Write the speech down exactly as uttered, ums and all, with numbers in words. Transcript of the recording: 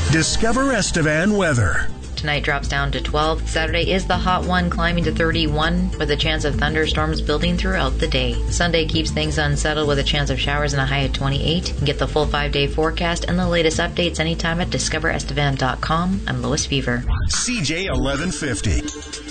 Discover Estevan weather. Tonight drops down to twelve. Saturday is the hot one, climbing to thirty-one, with a chance of thunderstorms building throughout the day. Sunday keeps things unsettled with a chance of showers and a high of twenty-eight. Get the full five-day forecast and the latest updates anytime at discover estevan dot com. I'm Lois Fever. C J eleven fifty.